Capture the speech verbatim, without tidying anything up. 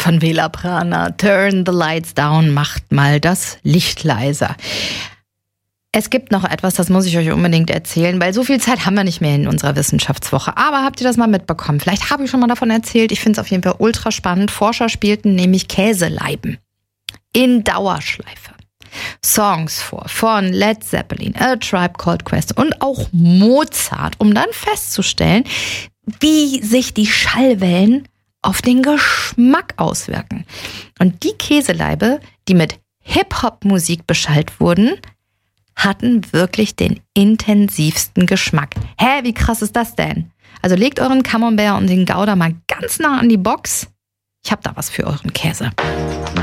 von Vela Prana. Turn the lights down, macht mal das Licht leiser. Es gibt noch etwas, das muss ich euch unbedingt erzählen, weil so viel Zeit haben wir nicht mehr in unserer Wissenschaftswoche. Aber habt ihr das mal mitbekommen? Vielleicht habe ich schon mal davon erzählt. Ich finde es auf jeden Fall ultra spannend. Forscher spielten nämlich Käseleiben in Dauerschleife Songs vor von Led Zeppelin, A Tribe Called Quest und auch Mozart, um dann festzustellen, wie sich die Schallwellen auf den Geschmack auswirken. Und die Käseleibe, die mit Hip-Hop-Musik beschallt wurden, hatten wirklich den intensivsten Geschmack. Hä, wie krass ist das denn? Also legt euren Camembert und den Gouda mal ganz nah an die Box. Ich hab da was für euren Käse.